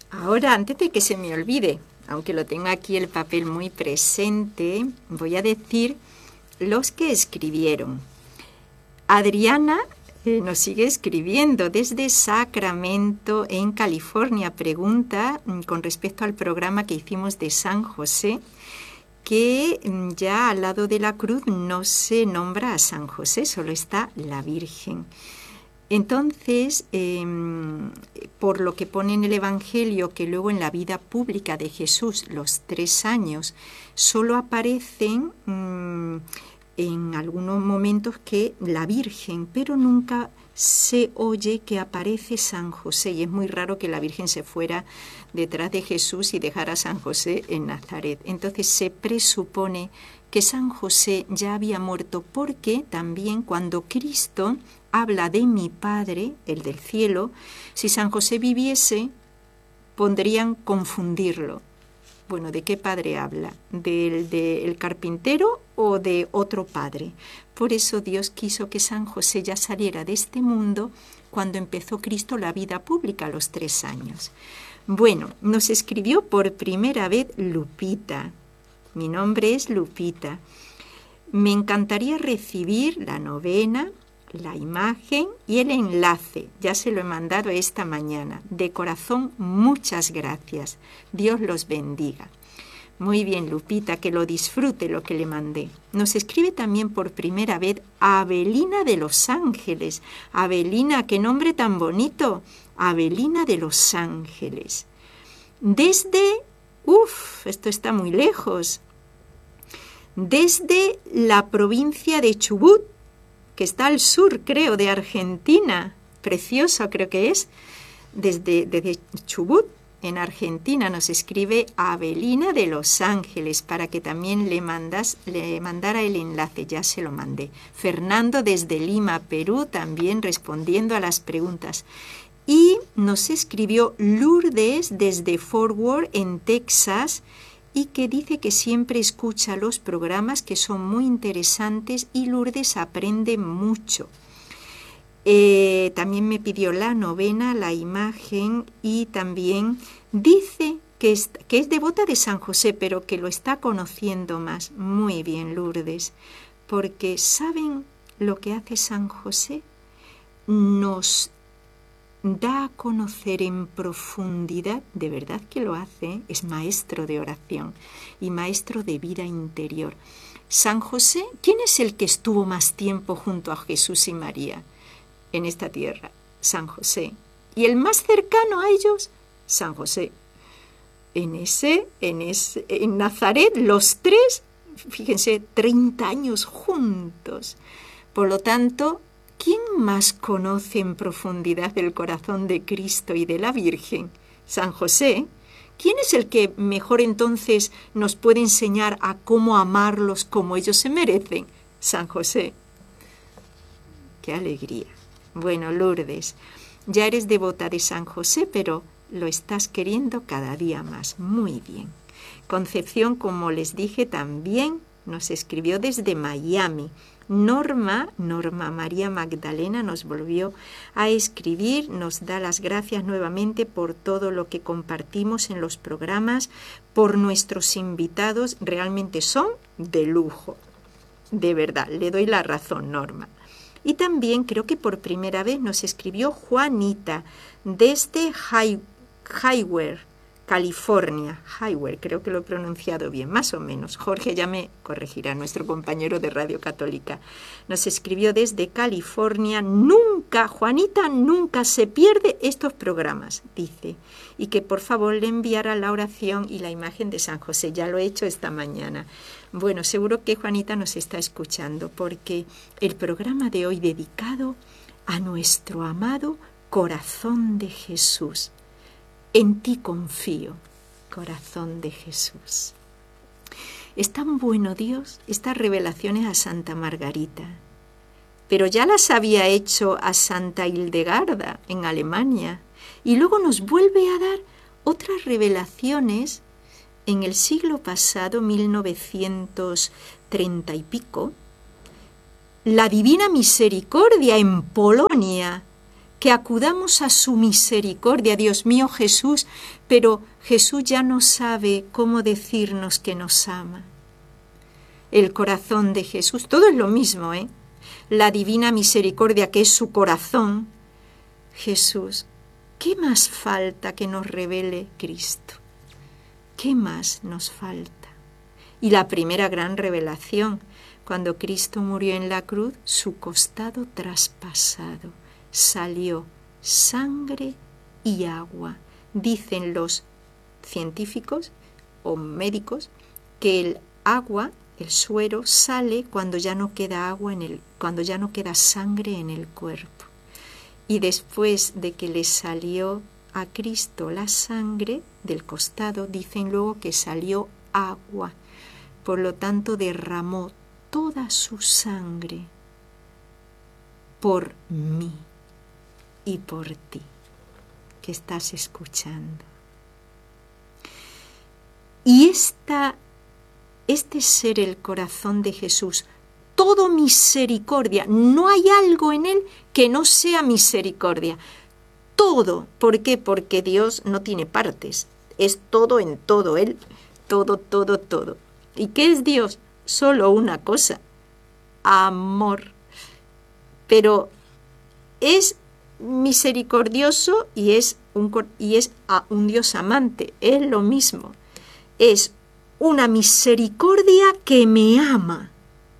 Ahora, antes de que se me olvide, aunque lo tengo aquí el papel muy presente, voy a decir los que escribieron. Adriana nos sigue escribiendo desde Sacramento, en California. Pregunta con respecto al programa que hicimos de San José, que ya al lado de la cruz no se nombra a San José, solo está la Virgen. Entonces, por lo que pone en el Evangelio, que luego en la vida pública de Jesús, los 3 años, solo aparecen en algunos momentos que la Virgen, pero nunca se oye que aparece San José, y es muy raro que la Virgen se fuera detrás de Jesús y dejara a San José en Nazaret. Entonces se presupone que San José ya había muerto, porque también cuando Cristo habla de mi Padre, el del cielo, si San José viviese, podrían confundirlo. Bueno, ¿de qué padre habla? ¿Del carpintero o de otro padre? Por eso Dios quiso que San José ya saliera de este mundo cuando empezó Cristo la vida pública a los 3 años. Bueno, nos escribió por primera vez Lupita. Mi nombre es Lupita. Me encantaría recibir la novena, la imagen y el enlace. Ya se lo he mandado esta mañana. De corazón, muchas gracias. Dios los bendiga. Muy bien, Lupita, que lo disfrute lo que le mandé. Nos escribe también por primera vez Abelina de Los Ángeles. Abelina, qué nombre tan bonito. Abelina de Los Ángeles. Desde, esto está muy lejos. Desde la provincia de Chubut, que está al sur, creo, de Argentina. Precioso, creo que es. Desde Chubut, en Argentina, nos escribe Abelina de Los Ángeles, para que también le mandara el enlace. Ya se lo mandé. Fernando desde Lima, Perú, también respondiendo a las preguntas. Y nos escribió Lourdes desde Fort Worth, en Texas, y que dice que siempre escucha los programas, que son muy interesantes, y Lourdes aprende mucho. También me pidió la novena, la imagen, y también dice que es devota de San José, pero que lo está conociendo más. Muy bien, Lourdes, porque ¿saben lo que hace San José? Nos da a conocer en profundidad, de verdad que lo hace, es maestro de oración y maestro de vida interior. San José, ¿quién es el que estuvo más tiempo junto a Jesús y María en esta tierra? San José. Y el más cercano a ellos, San José. En Nazaret, los 3, fíjense, 30 años juntos. Por lo tanto, ¿quién más conoce en profundidad el corazón de Cristo y de la Virgen? San José. ¿Quién es el que mejor entonces nos puede enseñar a cómo amarlos como ellos se merecen? San José. ¡Qué alegría! Bueno, Lourdes, ya eres devota de San José, pero lo estás queriendo cada día más. Muy bien. Concepción, como les dije, también nos escribió desde Miami. Norma María Magdalena nos volvió a escribir, nos da las gracias nuevamente por todo lo que compartimos en los programas, por nuestros invitados, realmente son de lujo, de verdad, le doy la razón, Norma. Y también creo que por primera vez nos escribió Juanita desde Hayward, California. Hayward, creo que lo he pronunciado bien, más o menos. Jorge ya me corregirá, nuestro compañero de Radio Católica. Nos escribió desde California. Juanita, nunca se pierde estos programas, dice. Y que por favor le enviara la oración y la imagen de San José. Ya lo he hecho esta mañana. Bueno, seguro que Juanita nos está escuchando, porque el programa de hoy dedicado a nuestro amado corazón de Jesús. En ti confío, corazón de Jesús. Es tan bueno Dios, estas revelaciones a Santa Margarita, pero ya las había hecho a Santa Hildegarda en Alemania, y luego nos vuelve a dar otras revelaciones en el siglo pasado, 1930 y pico, la Divina Misericordia en Polonia, que acudamos a su misericordia. Dios mío, Jesús, pero Jesús ya no sabe cómo decirnos que nos ama. El corazón de Jesús, todo es lo mismo, ¿eh? La divina misericordia, que es su corazón. Jesús, ¿qué más falta que nos revele Cristo? ¿Qué más nos falta? Y la primera gran revelación, cuando Cristo murió en la cruz, su costado traspasado, salió sangre y agua. Dicen los científicos o médicos que el agua, el suero, sale cuando ya no queda agua cuando ya no queda sangre en el cuerpo. Y después de que le salió a Cristo la sangre del costado, dicen luego que salió agua. Por lo tanto, derramó toda su sangre por mí y por ti, que estás escuchando. Y este ser el corazón de Jesús, todo misericordia. No hay algo en él que no sea misericordia. Todo. ¿Por qué? Porque Dios no tiene partes. Es todo en todo. Él, todo, todo, todo. ¿Y qué es Dios? Solo una cosa. Amor. Pero es misericordioso y es un Dios amante. Es lo mismo. Es una misericordia que me ama.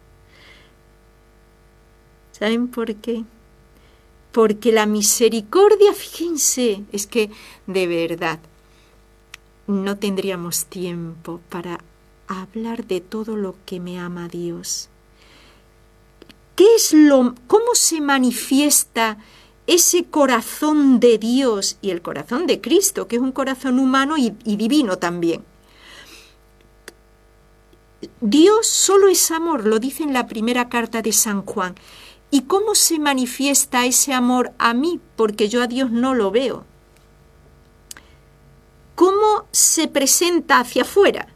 ¿Saben por qué? Porque la misericordia, fíjense, es que de verdad no tendríamos tiempo para hablar de todo lo que me ama Dios. ¿Cómo se manifiesta ese corazón de Dios y el corazón de Cristo, que es un corazón humano y divino también? Dios solo es amor, lo dice en la primera carta de San Juan. ¿Y cómo se manifiesta ese amor a mí? Porque yo a Dios no lo veo. ¿Cómo se presenta hacia afuera?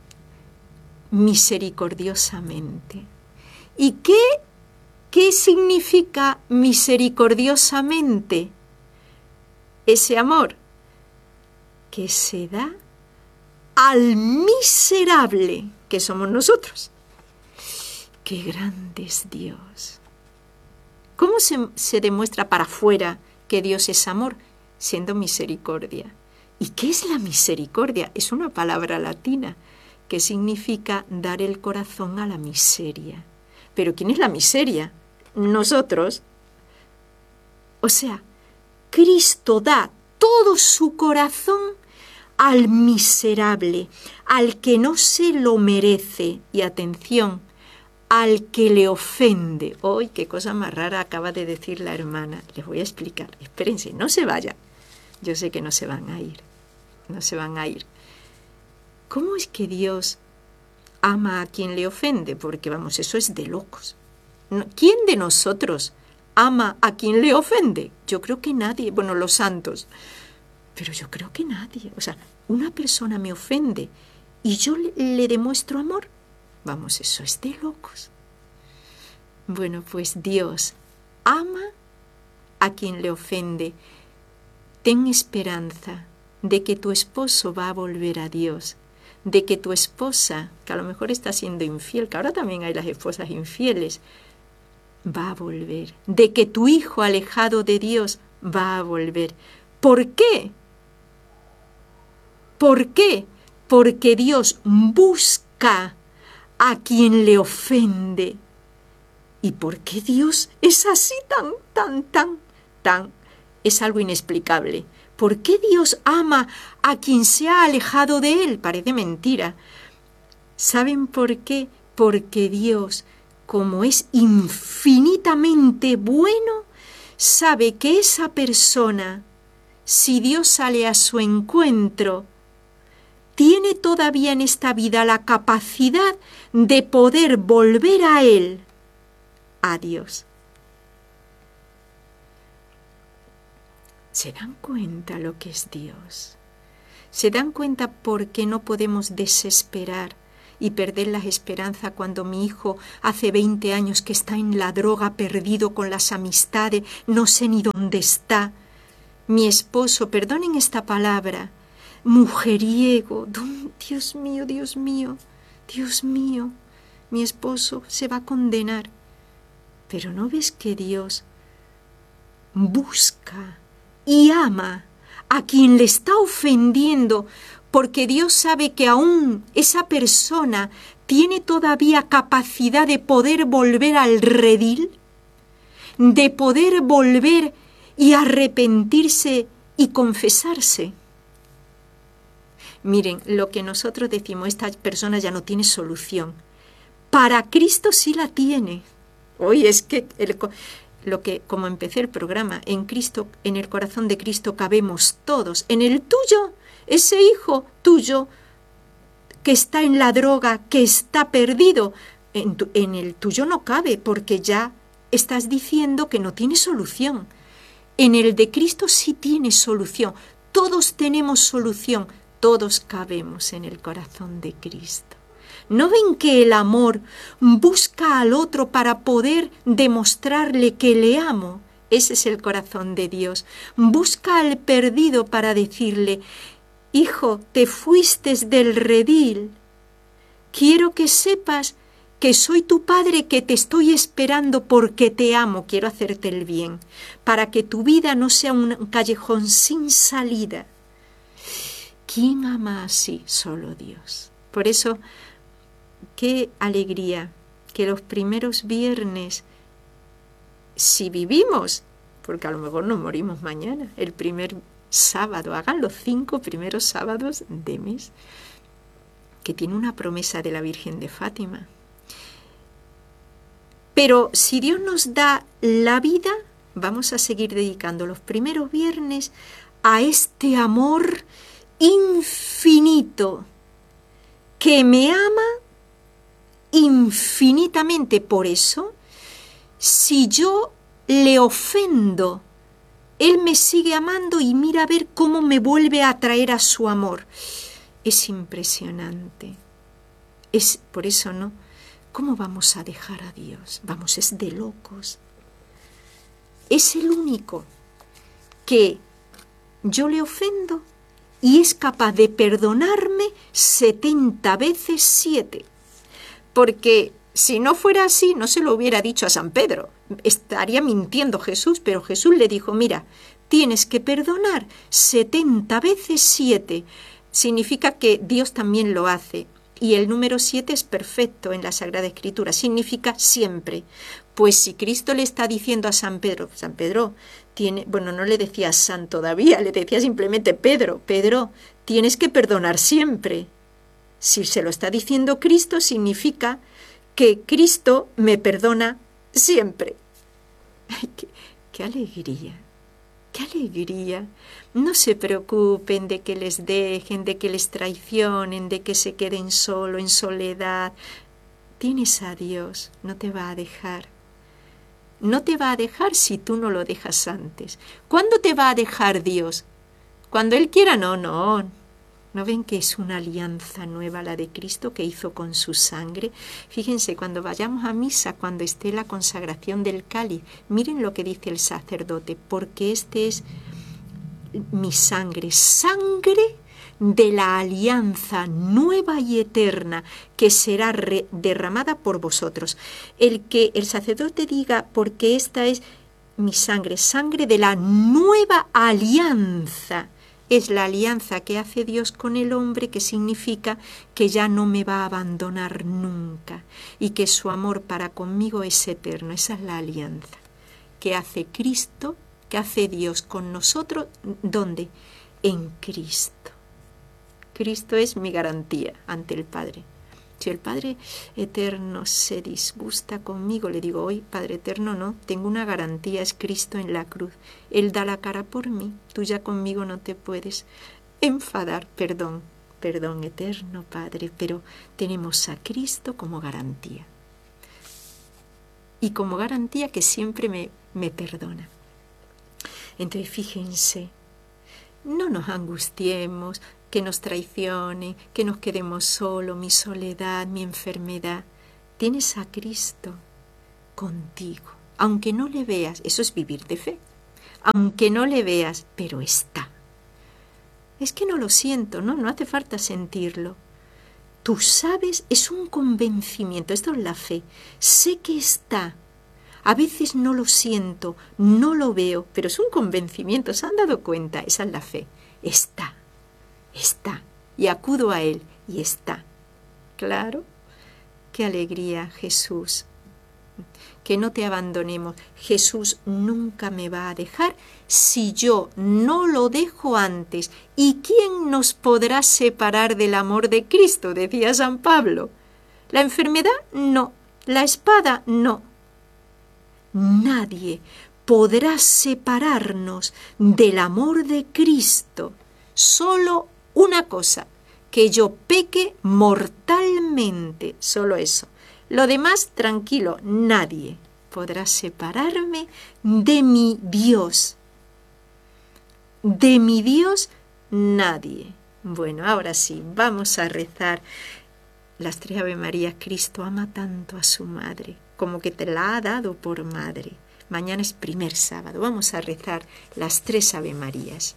Misericordiosamente. ¿Y qué significa misericordiosamente? Ese amor que se da al miserable que somos nosotros. ¡Qué grande es Dios! ¿Cómo se demuestra para afuera que Dios es amor? Siendo misericordia. ¿Y qué es la misericordia? Es una palabra latina que significa dar el corazón a la miseria. ¿Pero quién es la miseria? Nosotros. O sea, Cristo da todo su corazón al miserable, al que no se lo merece. Y atención, al que le ofende. ¡Ay, qué cosa más rara acaba de decir la hermana! Les voy a explicar. Espérense, no se vayan. Yo sé que no se van a ir. No se van a ir. ¿Cómo es que Dios ama a quien le ofende? Porque, vamos, eso es de locos. ¿Quién de nosotros ama a quien le ofende? Yo creo que nadie. Bueno, los santos. Pero yo creo que nadie. O sea, una persona me ofende y yo le demuestro amor. Vamos, eso es de locos. Bueno, pues Dios ama a quien le ofende. Ten esperanza de que tu esposo va a volver a Dios, de que tu esposa, que a lo mejor está siendo infiel, que ahora también hay las esposas infieles, va a volver, de que tu hijo alejado de Dios va a volver. ¿Por qué? ¿Por qué? Porque Dios busca a quien le ofende. ¿Y por qué Dios es así tan? Es algo inexplicable. ¿Por qué Dios ama a quien se ha alejado de Él? Parece mentira. ¿Saben por qué? Porque Dios, como es infinitamente bueno, sabe que esa persona, si Dios sale a su encuentro, tiene todavía en esta vida la capacidad de poder volver a Él, a Dios. ¿Se dan cuenta lo que es Dios? ¿Se dan cuenta por qué no podemos desesperar y perder la esperanza cuando mi hijo hace 20 años que está en la droga, perdido con las amistades, no sé ni dónde está? mi esposo, perdonen esta palabra, mujeriego, Dios mío, Dios mío, Dios mío, mi esposo se va a condenar. Pero ¿no ves que Dios busca y ama a quien le está ofendiendo? Porque Dios sabe que aún esa persona tiene todavía capacidad de poder volver al redil, de poder volver y arrepentirse y confesarse. Miren, lo que nosotros decimos, esta persona ya no tiene solución. Para Cristo sí la tiene. Hoy es que como empecé el programa, en Cristo, en el corazón de Cristo cabemos todos. En el tuyo, ese hijo tuyo que está en la droga, que está perdido, en el tuyo no cabe, porque ya estás diciendo que no tiene solución. En el de Cristo sí tiene solución. Todos tenemos solución. Todos cabemos en el corazón de Cristo. ¿No ven que el amor busca al otro para poder demostrarle que le amo? Ese es el corazón de Dios. Busca al perdido para decirle: hijo, te fuiste del redil. Quiero que sepas que soy tu padre, que te estoy esperando porque te amo. Quiero hacerte el bien, para que tu vida no sea un callejón sin salida. ¿Quién ama así? Solo Dios. Por eso, qué alegría que los primeros viernes, si vivimos, porque a lo mejor nos morimos mañana, el primer sábado, hagan los 5 primeros sábados de mes, que tiene una promesa de la Virgen de Fátima. Pero si Dios nos da la vida, vamos a seguir dedicando los primeros viernes a este amor infinito, que me ama infinitamente. Por eso, si yo le ofendo, Él me sigue amando y mira a ver cómo me vuelve a atraer a su amor. Es impresionante. Por eso, ¿no? ¿Cómo vamos a dejar a Dios? Vamos, es de locos. Es el único que yo le ofendo y es capaz de perdonarme 70 veces 7. Porque si no fuera así, no se lo hubiera dicho a San Pedro. Estaría mintiendo Jesús, pero Jesús le dijo: mira, tienes que perdonar 70 veces 7. Significa que Dios también lo hace. Y el número 7 es perfecto en la Sagrada Escritura, significa siempre. Pues si Cristo le está diciendo a San Pedro, no le decía San todavía, le decía simplemente Pedro, tienes que perdonar siempre. Si se lo está diciendo Cristo, significa que Cristo me perdona siempre. ¡Ay, qué alegría! ¡Qué alegría! No se preocupen de que les dejen, de que les traicionen, de que se queden solo, en soledad. Tienes a Dios, no te va a dejar. No te va a dejar si tú no lo dejas antes. ¿Cuándo te va a dejar Dios? Cuando Él quiera, no. ¿No ven que es una alianza nueva la de Cristo que hizo con su sangre? Fíjense, cuando vayamos a misa, cuando esté la consagración del cáliz, miren lo que dice el sacerdote: porque este es mi sangre, sangre de la alianza nueva y eterna que será derramada por vosotros. El que el sacerdote diga: porque esta es mi sangre, sangre de la nueva alianza, es la alianza que hace Dios con el hombre, que significa que ya no me va a abandonar nunca y que su amor para conmigo es eterno. Esa es la alianza que hace Cristo, que hace Dios con nosotros. ¿Dónde? En Cristo. Cristo es mi garantía ante el Padre. Si el Padre Eterno se disgusta conmigo, le digo: hoy, Padre Eterno, no, tengo una garantía, es Cristo en la cruz. Él da la cara por mí, tú ya conmigo no te puedes enfadar. Perdón, Eterno Padre, pero tenemos a Cristo como garantía. Y como garantía que siempre me perdona. Entonces, fíjense, no nos angustiemos, que nos traicione, que nos quedemos solos, mi soledad, mi enfermedad. Tienes a Cristo contigo, aunque no le veas. Eso es vivir de fe. aunque no le veas, pero está. Es que no lo siento, ¿no? No hace falta sentirlo. Tú sabes, es un convencimiento, esto es la fe. Sé que está. A veces no lo siento, no lo veo, pero es un convencimiento, ¿se han dado cuenta? Esa es la fe. Está, está. Y acudo a Él y está. Claro, qué alegría, Jesús. Que no te abandonemos. Jesús nunca me va a dejar si yo no lo dejo antes. ¿Y quién nos podrá separar del amor de Cristo?, decía San Pablo. ¿La enfermedad? No. ¿La espada? No. Nadie podrá separarnos del amor de Cristo. Solo una cosa, que yo peque mortalmente. Solo eso. Lo demás, tranquilo, nadie podrá separarme de mi Dios. De mi Dios, nadie. Bueno, ahora sí, vamos a rezar las 3 Ave Marías. Cristo ama tanto a su madre, como que te la ha dado por madre. Mañana es primer sábado, vamos a rezar las 3 Ave Marías.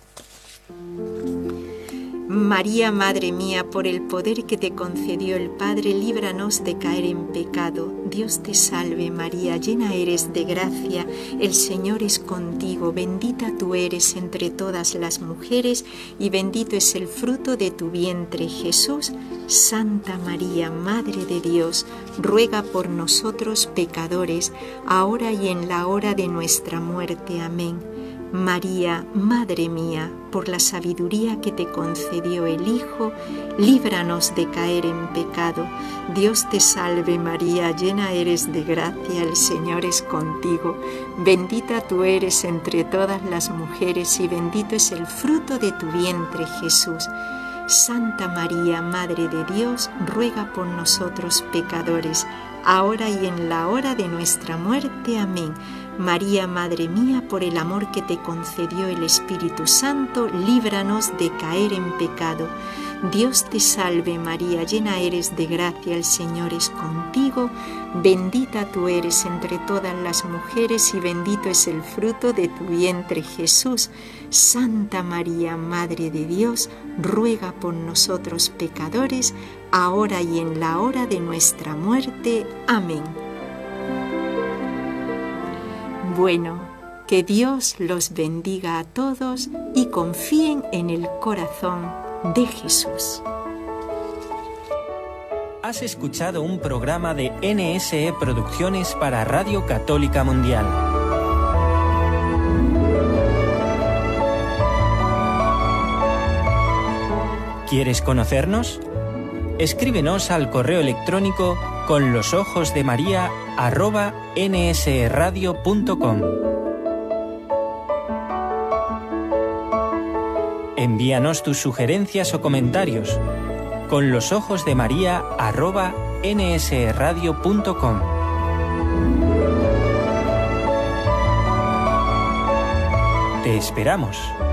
María, Madre mía, por el poder que te concedió el Padre, líbranos de caer en pecado. Dios te salve María, llena eres de gracia, el Señor es contigo, bendita tú eres entre todas las mujeres y bendito es el fruto de tu vientre, Jesús. Santa María, Madre de Dios, ruega por nosotros pecadores, ahora y en la hora de nuestra muerte. Amén. María, Madre mía, por la sabiduría que te concedió el Hijo, líbranos de caer en pecado. Dios te salve María, llena eres de gracia, el Señor es contigo. Bendita tú eres entre todas las mujeres y bendito es el fruto de tu vientre, Jesús. Santa María, Madre de Dios, ruega por nosotros pecadores, ahora y en la hora de nuestra muerte. Amén. María, Madre mía, por el amor que te concedió el Espíritu Santo, líbranos de caer en pecado. Dios te salve María, llena eres de gracia, el Señor es contigo. Bendita tú eres entre todas las mujeres y bendito es el fruto de tu vientre, Jesús. Santa María, Madre de Dios, ruega por nosotros pecadores, ahora y en la hora de nuestra muerte. Amén. Bueno, que Dios los bendiga a todos y confíen en el corazón de Jesús. Has escuchado un programa de NSE Producciones para Radio Católica Mundial. ¿Quieres conocernos? Escríbenos al correo electrónico conlosojosdemaria@nsradio.com. Envíanos tus sugerencias o comentarios conlosojosdemaria@nsradio.com. Te esperamos.